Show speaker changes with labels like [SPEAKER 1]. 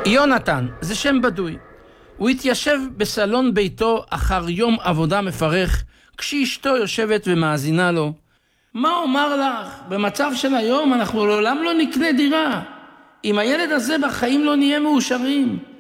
[SPEAKER 1] יונתן, זה שם בדוי. הוא התיישב בסלון ביתו אחר יום עבודה מפרך, כשאשתו יושבת ומאזינה לו. מה אומר לך? במצב של היום אנחנו לעולם לא נקנה דירה. עם הילד הזה בחיים לא נהיה מאושרים.